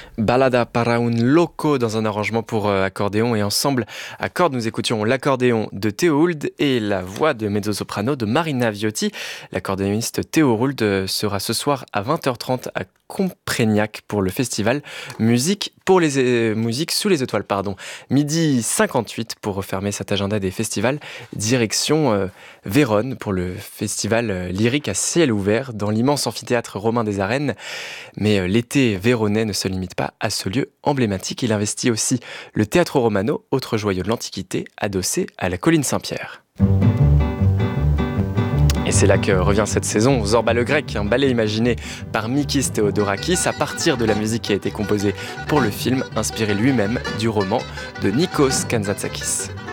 Balada para un loco dans un arrangement pour accordéon et ensemble à cordes. Nous écoutions l'accordéon de Théo Hould et la voix de mezzo-soprano de Marina Viotti. L'accordéoniste Théo Hould sera ce soir à 20h30 à Comprégnac pour le festival Musique sous les étoiles. Midi 58 pour refermer cet agenda des festivals. Direction Vérone pour le festival lyrique à ciel ouvert dans l'immense amphithéâtre romain des Arènes. Mais l'été véronnais ne se limite pas à ce lieu emblématique. Il investit aussi le Teatro Romano, autre joyau de l'Antiquité, adossé à la colline Saint-Pierre. Et c'est là que revient cette saison Zorba le Grec, un ballet imaginé par Mikis Theodorakis à partir de la musique qui a été composée pour le film, inspiré lui-même du roman de Nikos Kazantzakis.